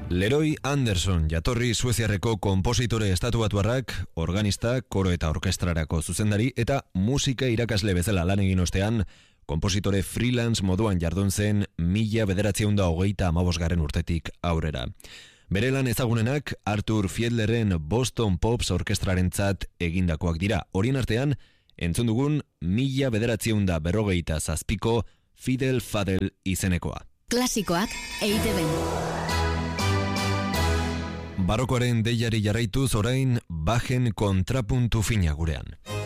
Leroy Anderson jatorri sueziarreko konpositore estatubatuarrak, organista, koro eta orkestrarako zuzendari eta musika irakasle bezala lan egin ostean, konpositore freelance moduan jardun zen 1985 urtetik aurrera. Bere lan ezagunenak Arthur Fiedlerren Boston Pops orkestrarentzat egindakoak dira. Horien artean, entzun dugun 1957ko Fidel Fadel izenekoa. Klasikoak EITB-n. Barokoaren deiari jarraituz orain Bachen kontrapuntu fina gurean.